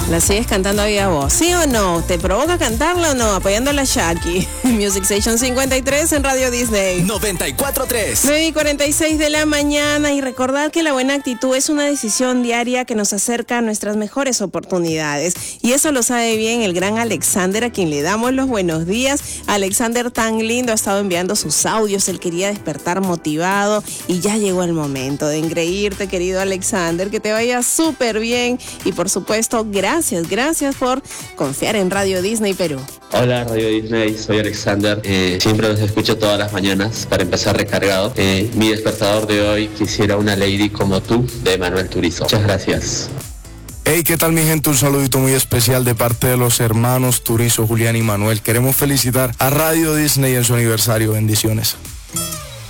La sigues cantando a viva voz, ¿sí o no? ¿Te provoca cantarla o no? Apoyando a la Shaki. Music Station 53 en Radio Disney. 94.3. 9:46 de la mañana, y recordad que la buena actitud es una decisión diaria que nos acerca a nuestras mejores oportunidades. Y eso lo sabe bien el gran Alexander, a quien le damos los buenos días. Alexander, tan lindo, ha estado enviando sus audios. Él quería despertar motivado y ya llegó el momento de engreírte, querido Alexander. Que te vaya súper bien y, por supuesto, gracias por confiar en Radio Disney Perú. Hola Radio Disney, soy Alexander. Siempre los escucho todas las mañanas para empezar recargado. Mi despertador de hoy, quisiera una lady como tú, de Manuel Turizo. Muchas gracias. Hey, ¿qué tal mi gente? Un saludito muy especial de parte de los hermanos Turizo, Julián y Manuel. Queremos felicitar a Radio Disney en su aniversario. Bendiciones.